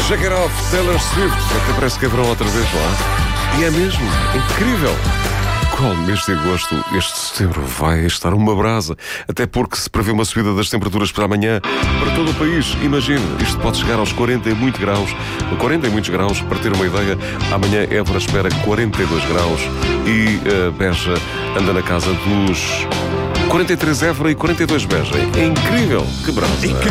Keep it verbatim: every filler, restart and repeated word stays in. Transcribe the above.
Shake It Off, Taylor Swift. Até parece que é verão outra vez lá. E é mesmo, incrível. Qual mês de agosto? Este setembro vai estar uma brasa. Até porque se prevê uma subida das temperaturas para amanhã para todo o país. Imagine, isto pode chegar aos quarenta e muitos graus. quarenta e muitos graus, para ter uma ideia, amanhã Évora espera quarenta e dois graus e uh, Beja anda na casa dos quarenta e três Évora e quarenta e dois Beja. É incrível, que brasa.